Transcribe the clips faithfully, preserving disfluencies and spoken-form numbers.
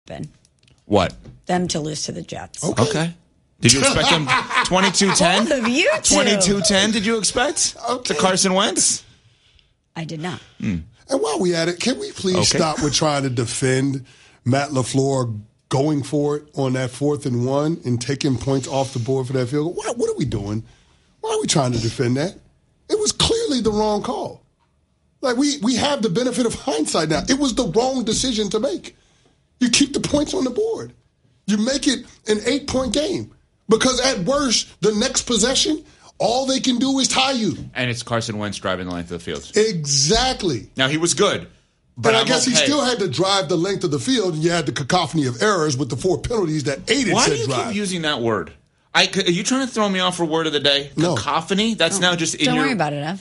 happen. What? Them to lose to the Jets. Okay. okay. Did you expect them twenty-two ten? Both of you two. twenty-two ten, did you expect? Okay. To Carson Wentz? I did not. Mm. And while we at it, can we please okay. stop with trying to defend Matt LaFleur going for it on that fourth and one and taking points off the board for that field goal? What, what are we doing? Why are we trying to defend that? It was clearly the wrong call. Like, we, we have the benefit of hindsight now. It was the wrong decision to make. You keep the points on the board. You make it an eight-point game. Because at worst, the next possession, all they can do is tie you. And it's Carson Wentz driving the length of the field. Exactly. Now, he was good. But But I I'm guess okay. he still had to drive the length of the field, and you had the cacophony of errors with the four penalties that aided Why said do you drive. keep using that word? I, are you trying to throw me off for word of the day? No. Cacophony? That's now just in Don't your... worry about it, Ev.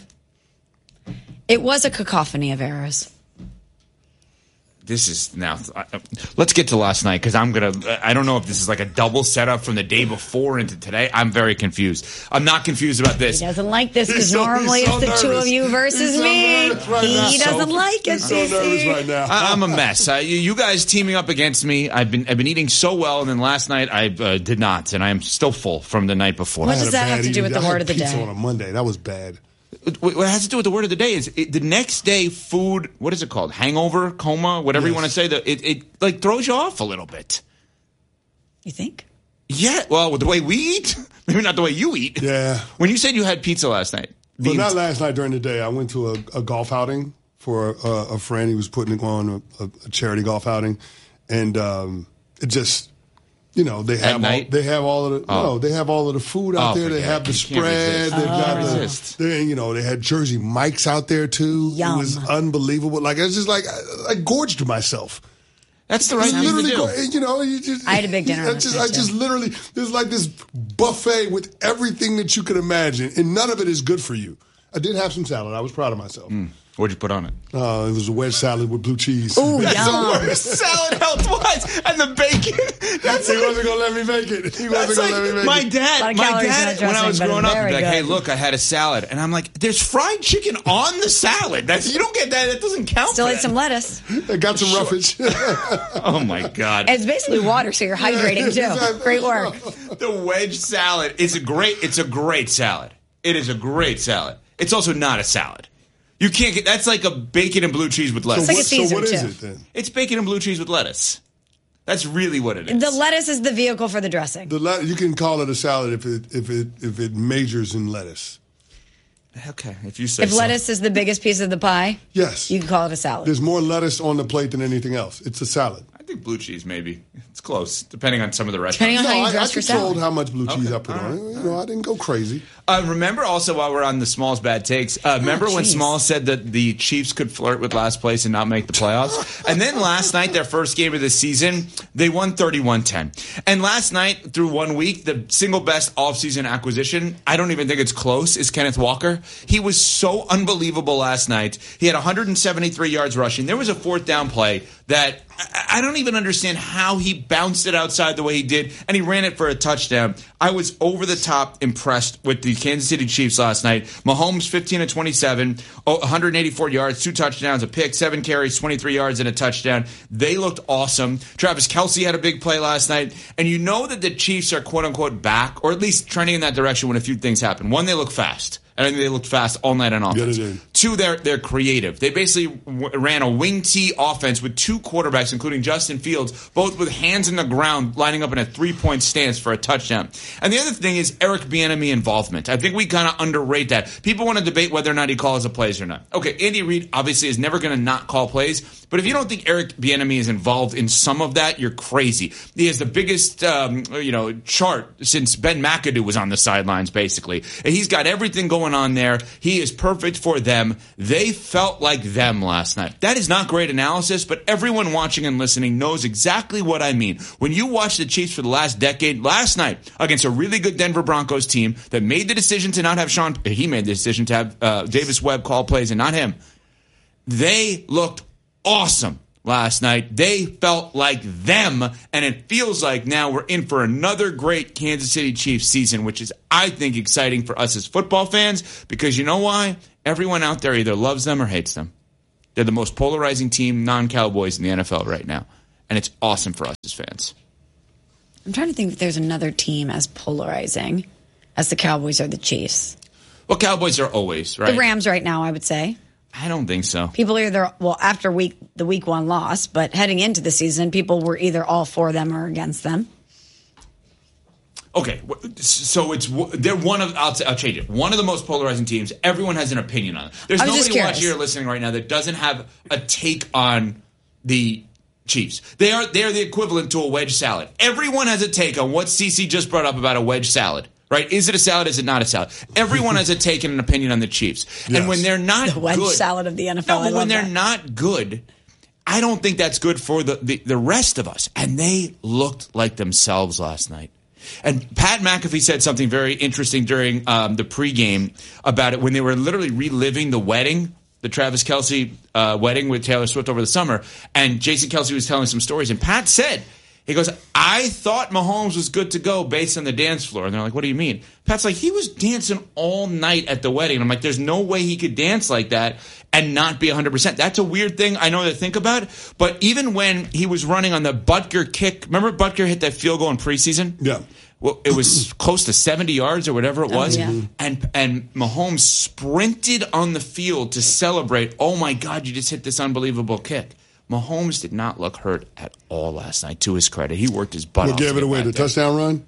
It was a cacophony of errors. This is now. Uh, let's get to last night because I'm gonna. I don't know if this is like a double setup from the day before into today. I'm very confused. I'm not confused about this. He doesn't like this because so- normally he's so it's the two nervous. of you versus He's so me. nervous right now. he doesn't So- like it. He's so C C. nervous right now. I, I'm a mess. Uh, you, you guys teaming up against me. I've been. I've been eating so well, and then last night I uh, did not, and I am still full from the night before. What I had does a that bad have to do with eating- the I word had of the pizza day? on a Monday. That was bad. What it has to do with the word of the day is it, the next day food. What is it called? Hangover, coma, whatever you Yes. want to say. That it, it like throws you off a little bit. You think? Yeah. Well, with the way we eat, maybe not the way you eat. Yeah. When you said you had pizza last night, Well, the- not last night during the day. I went to a, a golf outing for a, a friend. He was putting on a, a charity golf outing, and um, it just, you know, they have all, night? they have all of the Oh. no, they have all of the food out Oh, there. They forget have it. the You can't spread. resist. They've You got can't the, resist. they, you know, they had Jersey Mike's out there too. Yum. It was unbelievable. Like, it's just like I, I gorged myself. that's the right thing to Literally, do. go- you know, you just, I had a big dinner I last just, night, I just too. literally, there's like this buffet with everything that you could imagine, and none of it is good for you. I did have some salad. I was proud of myself. What'd you put on it? Uh, it was a wedge salad with blue cheese. Ooh, yum. Salad health-wise, and the bacon. That's He wasn't going to let me make it. He wasn't That's going to like let me make my it. dad. A lot of My calories in dad, that when I dressing, was but growing up, he'd very be like, "Hey, good. look, I had a salad," and I'm like, "There's fried chicken on the salad. That's you don't get that. That doesn't count." Still for ate that. some lettuce. I got some roughage. Oh my god! It's basically water, so you're hydrating too. Great work. The wedge salad is a great. It's a great salad. It is a great salad. It's also not a salad. You can't get. That's like a bacon and blue cheese with lettuce. so, like a what, so Caesar, what is too. it then? It's bacon and blue cheese with lettuce. That's really what it is. The lettuce is the vehicle for the dressing. The le- you can call it a salad if it if it if it majors in lettuce. Okay, if you say If so. lettuce is the biggest piece of the pie, Yes. you can call it a salad. There's more lettuce on the plate than anything else. It's a salad. I think blue cheese maybe. It's close, depending on some of the Depending restaurants. on how No, you I, I dress your controlled salad. how much blue cheese Okay. I put All on right. it. You know, I didn't go crazy. Uh, remember also while we're on the Smalls bad takes, uh, remember when geez. Smalls said that the Chiefs could flirt with last place and not make the playoffs? And then last night, their first game of the season, they won thirty-one ten. And last night, through one week, the single best offseason acquisition, I don't even think it's close, is Kenneth Walker. He was so unbelievable last night. He had one hundred seventy-three yards rushing. There was a fourth down play that I I don't even understand how he bounced it outside the way he did, and he ran it for a touchdown. I was over the top impressed with the Kansas City Chiefs last night. Mahomes, fifteen of twenty-seven, oh, one hundred eighty-four yards, two touchdowns, a pick, seven carries, twenty-three yards, and a touchdown. They looked awesome. Travis Kelce had a big play last night, and you know that the Chiefs are quote-unquote back, or at least trending in that direction when a few things happen. One, they look fast. And I think they looked fast all night on offense. Yeah, they did. Two, they're they're creative. They basically w- ran a wing T offense with two quarterbacks, including Justin Fields, both with hands in the ground, lining up in a three-point stance for a touchdown. And the other thing is Eric Bieniemy involvement. I think we kind of underrate that. People want to debate whether or not he calls the plays or not. Okay, Andy Reid obviously is never going to not call plays, but if you don't think Eric Bieniemy is involved in some of that, you're crazy. He has the biggest um, you know chart since Ben McAdoo was on the sidelines, basically. And he's got everything going on there. He is perfect for them. They felt like them last night. That is not great analysis, but everyone watching and listening knows exactly what I mean. When you watch the Chiefs for the last decade, last night against a really good Denver Broncos team that made the decision to not have Sean, he made the decision to have uh, Davis Webb call plays and not him. They looked awesome last night. They felt like them, and it feels like now we're in for another great Kansas City Chiefs season, which is, I think, exciting for us as football fans, because you know why? Everyone out there either loves them or hates them. They're the most polarizing team, non-Cowboys, in the N F L right now. and it's awesome for us as fans. I'm trying to think if there's another team as polarizing as the Cowboys or the Chiefs. Well, Cowboys are always, right? The Rams right now, I would say. I don't think so. People are either, well, after week the week one loss, but heading into the season, people were either all for them or against them. Okay, so it's they're one of I'll, I'll change it. One of the most polarizing teams. Everyone has an opinion on it. There's nobody watching here listening right now that doesn't have a take on the Chiefs. They are they are the equivalent to a wedge salad. Everyone has a take on what Cece just brought up about a wedge salad. Right? Is it a salad? Is it not a salad? Everyone has a take and an opinion on the Chiefs. Yes. And when they're not the wedge good, salad of the N F L. No, but when they're that. not good, I don't think that's good for the, the, the rest of us. And they looked like themselves last night. And Pat McAfee said something very interesting during um, the pregame about it when they were literally reliving the wedding, the Travis Kelce uh, wedding with Taylor Swift over the summer. And Jason Kelce was telling some stories. And Pat said, he goes, I thought Mahomes was good to go based on the dance floor. And they're like, what do you mean? Pat's like, he was dancing all night at the wedding. And I'm like, there's no way he could dance like that and not be one hundred percent. That's a weird thing I know to think about. But even when he was running on the Butker kick, remember Butker hit that field goal in preseason? Yeah. Well, it was close to seventy yards or whatever it was. Oh, yeah. And and Mahomes sprinted on the field to celebrate, oh, my God, you just hit this unbelievable kick. Mahomes did not look hurt at all last night, to his credit. He worked his butt what off. What gave it away, the there. touchdown run?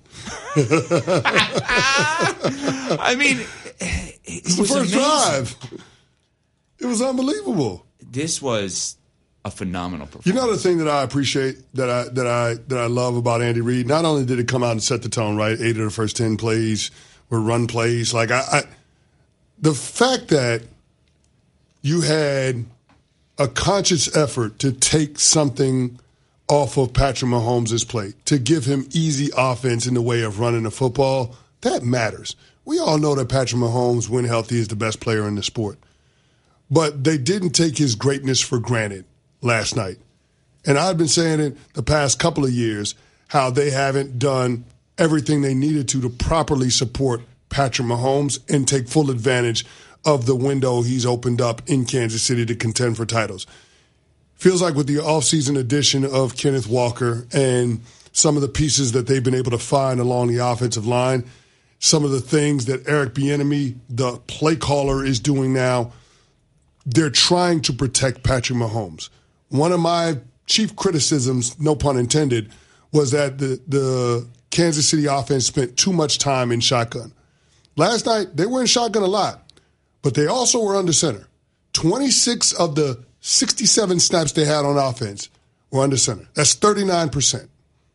I mean, it it's was the first amazing. drive. It was unbelievable. This was a phenomenal performance. You know the thing that I appreciate, that I that I that I love about Andy Reid. Not only did it come out and set the tone, right? Eight of the first ten plays were run plays. Like I, I the fact that you had a conscious effort to take something off of Patrick Mahomes' plate, to give him easy offense in the way of running the football, that matters. We all know that Patrick Mahomes, when healthy, is the best player in the sport. But they didn't take his greatness for granted last night. And I've been saying it the past couple of years, how they haven't done everything they needed to to properly support Patrick Mahomes and take full advantage of the window he's opened up in Kansas City to contend for titles. Feels like with the offseason addition of Kenneth Walker and some of the pieces that they've been able to find along the offensive line, some of the things that Eric Bieniemy, the play caller, is doing now, they're trying to protect Patrick Mahomes. One of my chief criticisms, no pun intended, was that the, the Kansas City offense spent too much time in shotgun. Last night, they were in shotgun a lot. But they also were under center. twenty-six of the sixty-seven snaps they had on offense were under center. That's thirty-nine percent.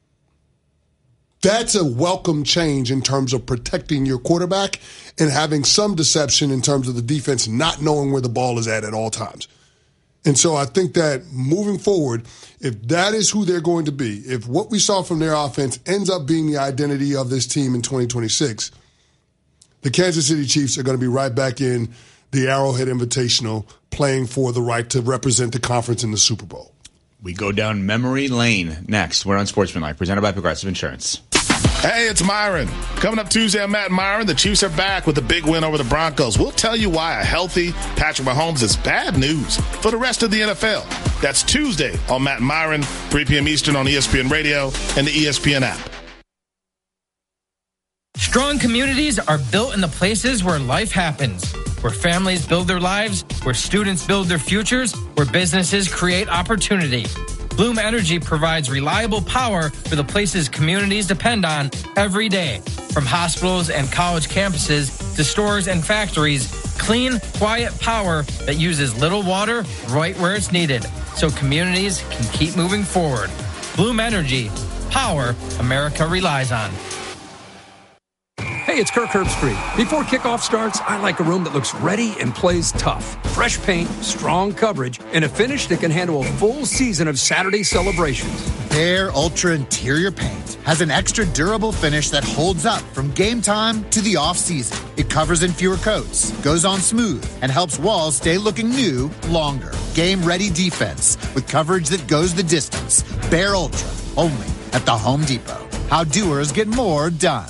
That's a welcome change in terms of protecting your quarterback and having some deception in terms of the defense not knowing where the ball is at at all times. And so I think that moving forward, if that is who they're going to be, if what we saw from their offense ends up being the identity of this team in twenty twenty-six, the Kansas City Chiefs are going to be right back in the Arrowhead Invitational playing for the right to represent the conference in the Super Bowl. We go down memory lane next. We're on Sportsmanlike, presented by Progressive Insurance. Hey, it's Myron. Coming up Tuesday on Matt and Myron, the Chiefs are back with a big win over the Broncos. We'll tell you why a healthy Patrick Mahomes is bad news for the rest of the N F L. That's Tuesday on Matt and Myron, three p.m. Eastern on E S P N Radio and the E S P N app. Strong communities are built in the places where life happens, where families build their lives, where students build their futures, where businesses create opportunity. Bloom Energy provides reliable power for the places communities depend on every day. From hospitals and college campuses to stores and factories, clean, quiet power that uses little water right where it's needed, so communities can keep moving forward. Bloom Energy, power America relies on. Hey, it's Kirk Herbstreit. Before kickoff starts, I like a room that looks ready and plays tough. Fresh paint, strong coverage, and a finish that can handle a full season of Saturday celebrations. Behr Ultra Interior Paint has an extra durable finish that holds up from game time to the off-season. It covers in fewer coats, goes on smooth, and helps walls stay looking new longer. Game-ready defense with coverage that goes the distance. Behr Ultra, only at the Home Depot. How doers get more done.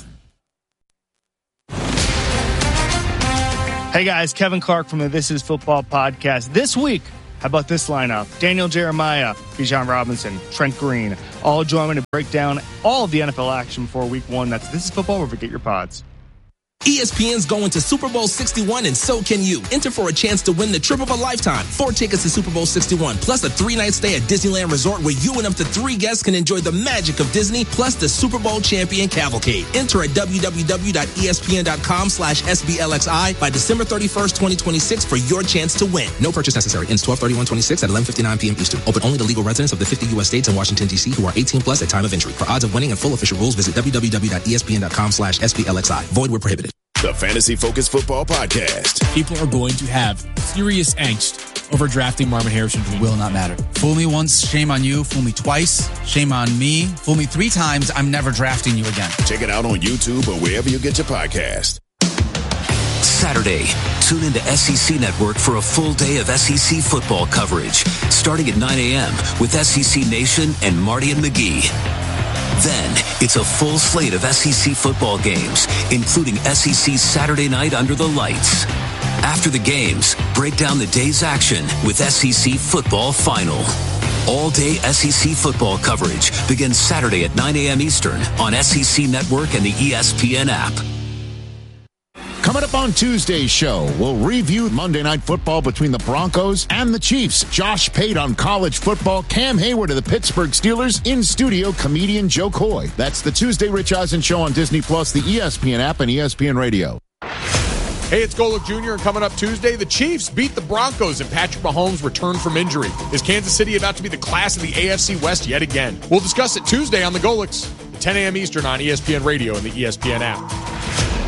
Hey guys, Kevin Clark from the This Is Football podcast. This week, How about this lineup? Daniel Jeremiah, Bijan Robinson, Trent Green, all join me to break down all of the N F L action before week one. That's This Is Football, where we get your pods. E S P N's going to Super Bowl sixty-one, and so can you. Enter for a chance to win the trip of a lifetime. Four tickets to Super Bowl sixty-one, plus a three-night stay at Disneyland Resort where you and up to three guests can enjoy the magic of Disney, plus the Super Bowl champion cavalcade. Enter at www.espn.com slash SBLXI by December thirty-first, twenty twenty-six for your chance to win. No purchase necessary. Ends twelve thirty-one twenty-six at eleven fifty-nine p.m. Eastern. Open only to legal residents of the fifty U S states and Washington, D C who are eighteen plus at time of entry. For odds of winning and full official rules, visit www.espn.com slash SBLXI. Void where prohibited. The Fantasy Focus Football Podcast. People are going to have serious angst over drafting Marvin Harrison Junior Will not matter. Fool me once, shame on you. Fool me twice, shame on me. Fool me three times, I'm never drafting you again. Check it out on YouTube or wherever you get your podcast. Saturday, tune into S E C Network for a full day of S E C football coverage, starting at nine a.m. with S E C Nation and Marty and McGee. Then, it's a full slate of S E C football games, including S E C Saturday Night Under the Lights. After the games, break down the day's action with S E C Football Final. All-day S E C football coverage begins Saturday at nine a.m. Eastern on S E C Network and the E S P N app. Coming up on Tuesday's show, we'll review Monday Night Football between the Broncos and the Chiefs. Josh Pate on college football, Cam Hayward of the Pittsburgh Steelers, in studio comedian Joe Coy. That's the Tuesday Rich Eisen Show on Disney Plus, the E S P N app, and E S P N Radio. Hey, it's Golick Junior and coming up Tuesday, the Chiefs beat the Broncos and Patrick Mahomes returned from injury. Is Kansas City about to be the class of the A F C West yet again? We'll discuss it Tuesday on the Golicks, ten a.m. Eastern on E S P N Radio and the E S P N app.